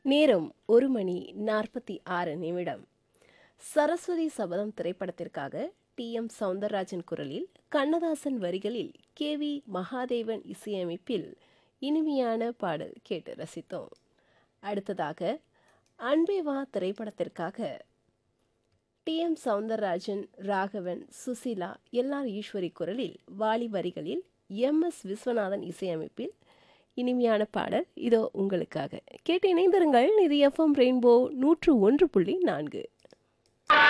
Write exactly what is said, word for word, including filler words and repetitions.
நேரம் ஒரு மணி நாற்பத்தி ஆறு நிமிடம். சரஸ்வதி சபதம் திரைப்படத்திற்காக டி எம் சௌந்தரராஜன் குரலில், கண்ணதாசன் வரிகளில் கே வி மகாதேவன் இசையமைப்பில் இனிமையான பாடல் கேட்டு ரசித்தோம். அடுத்ததாக அன்பே வா திரைப்படத்திற்காக D M Soundararajan, Raghavan, Susheela, L R Eswari குரலில், வாலி வரிகளில் எம் எஸ் விஸ்வநாதன் இசையமைப்பில் இனிமையான பாடல் இதோ உங்களுக்காக. கேட்டு இணைந்திருங்கள். இது எஃப்எம் ரெயின்போ நூற்று ஒன்று புள்ளி நான்கு.